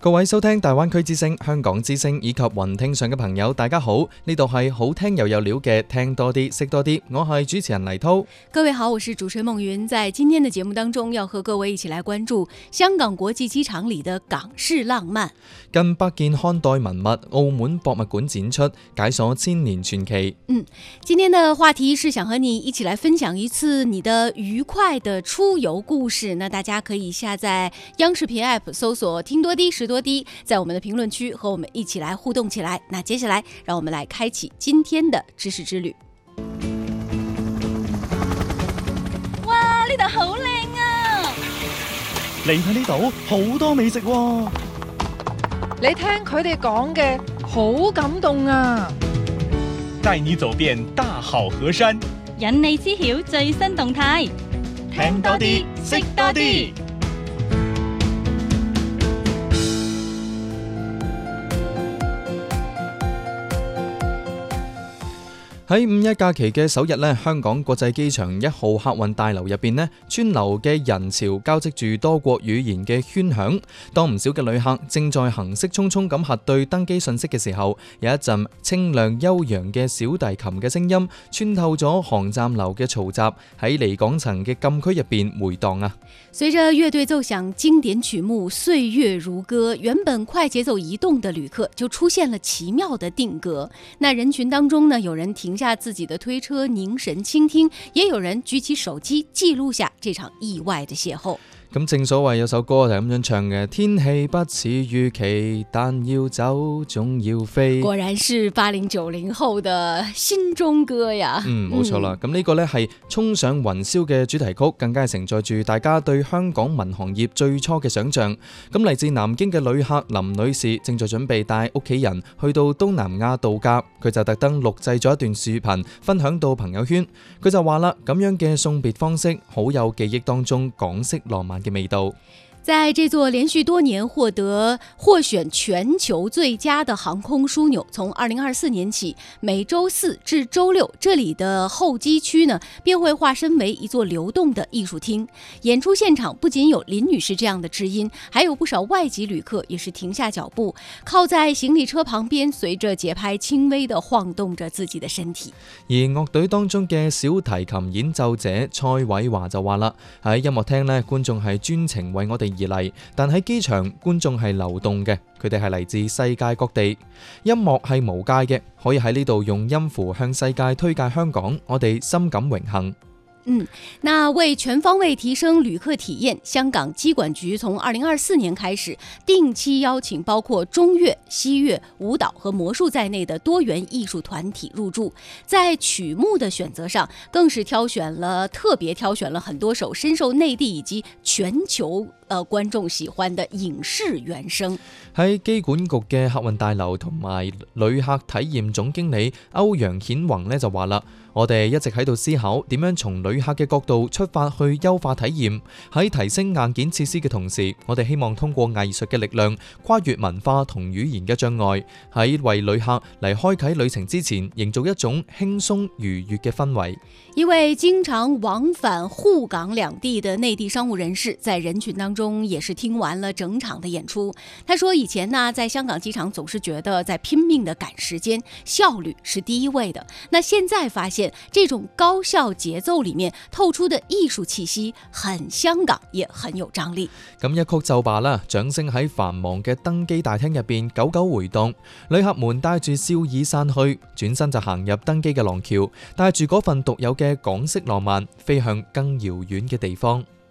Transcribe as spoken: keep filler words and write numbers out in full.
各位收聽大灣區之聲、香港之聲以及雲聽上嘅朋友，大家好，呢度係好聽又有料嘅聽多啲識多啲，我係主持人黎濤。 各位好，我是主持人夢雲，在今天的節目當中，要和各位一起來關注香港國際機場裏的港式浪漫。 近百件漢代文物，澳門博物館展出，解鎖千年傳奇。 嗯，今天的話題是想和你一起來分享一次你的愉快的出遊故事。那大家可以下載央視頻 App 搜索聽多啲識多啲，在我們的評論區和我們一起來互動起來。那接下來讓我們來開啟今天的知識之旅。 哇，呢度好靚啊！ 嚟睇呢度好多美食喎。 你聽佢哋講嘅好感動啊！ 帶你走遍大好河山， 引你知曉最新動態， 聽多啲，識多啲。 喺五一假期嘅首日呢，香港國際機場一號客運大樓入邊呢，川流嘅人潮交織住多國語言嘅喧響。當唔少嘅旅客正在行色匆匆咁核對登機信息嘅時候，有一陣清亮悠揚嘅小提琴嘅聲音穿透咗航站樓嘅嘈雜，喺離港層嘅禁區入邊回盪啊！ 隨着樂隊奏響經典曲目《歲月如歌》，原本快節奏移動的旅客就出現了奇妙的定格。那人群當中呢，有人停下自己的推車凝神傾聽，也有人舉起手機記錄下這場意外的邂逅。 咁正所謂有首歌就係咁樣唱嘅，天氣不似預期，但要走總要飛。 果然是八零九零後的心中歌呀。 嗯，冇錯啦。咁呢、嗯、個呢係衝上雲霄嘅主題曲，更加係承載住大家對香港民航業最初嘅想象。咁嚟自南京嘅旅客林女士正在準備帶屋企人去到東南亞度假，佢就特登錄製咗一段視頻分享到朋友圈。佢就話啦，咁樣嘅送別方式好有記憶當中港式浪漫嘅味道。 在這座連續多年獲得獲選全球最佳的航空樞紐，從二零二四年起，每周四至周六，這裡的候機區呢，便會化身為一座流動的藝術廳。演出現場不僅有林女士這樣的知音，還有不少外籍旅客也是停下腳步，靠在行李車旁邊，隨着節拍輕微地晃動着自己的身體。 而樂隊當中嘅小提琴演奏者蔡偉華就話啦，喺音樂廳呢，觀眾係專程為我哋而嚟，但喺機場觀眾係流動嘅，佢哋係嚟自世界各地，音樂係無界嘅，可以喺呢度用音符向世界推介香港，我哋深感榮幸。 嗯，那為全方位提升旅客體驗，香港機管局從二零二四年開始，定期邀請包括中樂、西樂、舞蹈和魔術在內的多元藝術團體入駐。在曲目的選擇上，更是挑選了特別挑選了很多首深受內地以及全球呃觀眾喜歡的影視原聲。 喺機管局嘅客運大樓同埋旅客體驗總經理歐陽顯宏呢就話啦，我哋一直喺度思考點樣從旅客嘅角度出發去優化體驗，喺提升硬件設施嘅同時，我哋希望通過藝術嘅力量跨越文化同語言嘅障礙，喺為旅客嚟開啟旅程之前，營造一種輕鬆愉悅嘅氛圍。 一位經常往返滬港兩地的內地商務人士，在人群當中也是聽完了整場的演出。他說以前呢，在香港機場總是覺得在拼命的趕時間，效率是第一位的。那現在發現這種高效節奏裡面透出的藝術氣息很香港，也很有張力。 咁一曲就罷啦，掌聲喺繁忙嘅登機大廳入邊久久回盪，旅客們帶住笑意散去，轉身就行入登機嘅廊橋，帶住嗰份獨有嘅港式浪漫，飛向更遙遠嘅地方。